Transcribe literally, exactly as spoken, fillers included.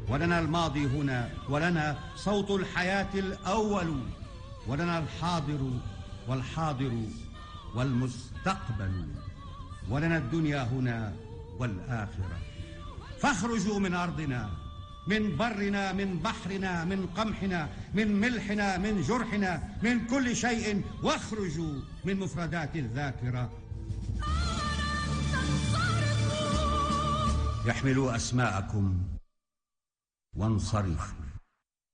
ولنا الماضي هنا، ولنا صوت الحياة الأول، ولنا الحاضر والحاضر والمستقبل، ولنا الدنيا هنا والآخرة. فاخرجوا من أرضنا، من برنا، من بحرنا، من قمحنا، من ملحنا، من جرحنا، من كل شيء، واخرجوا من مفردات الذاكرة. احملوا أسماءكم وانصرفوا.